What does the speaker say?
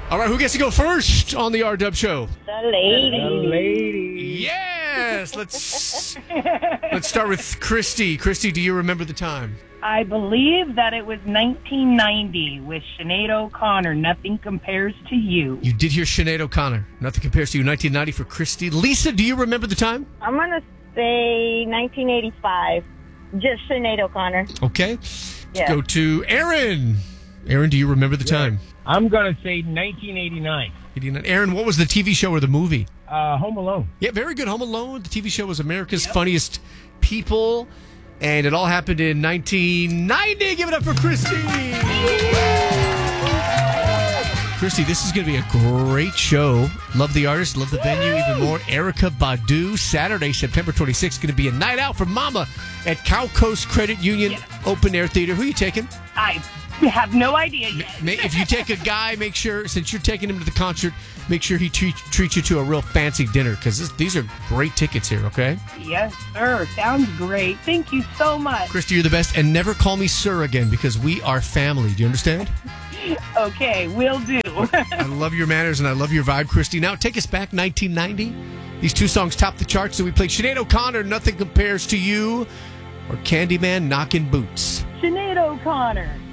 All right, who gets to go first on the R-Dub show? The lady. Yes, let's start with Christy. Christy, do you remember the time? I believe that it was 1990 with Sinead O'Connor. Nothing compares to you. You did hear Sinead O'Connor. Nothing compares to you. 1990 for Christy. Lisa, do you remember the time? I'm going to say 1985. Just Sinead O'Connor. Okay. Let's Yeah. go to Aaron. Aaron, do you remember the time? I'm going to say 1989. 89. Aaron, what was the TV show or the movie? Home Alone. Yeah, very good. Home Alone. The TV show was America's Funniest People. And it all happened in 1990. Give it up for Christy. Christy, this is going to be a great show. Love the artist, love the venue even more. Erykah Badu, Saturday, September 26th, going to be a night out for Mama at Cow Coast Credit Union Open Air Theater. Who are you taking? I have no idea yet. If you take a guy, make sure, since you're taking him to the concert, make sure he treats you to a real fancy dinner, because these are great tickets here, okay? Yes, sir. Sounds great. Thank you so much. Christy, you're the best, and never call me sir again, because we are family. Do you understand? Okay, will do. I love your manners, and I love your vibe, Christy. Now, take us back, 1990. These two songs topped the charts, so we played Sinead O'Connor, Nothing Compares to You, or Candyman, Knockin' Boots. Sinead O'Connor.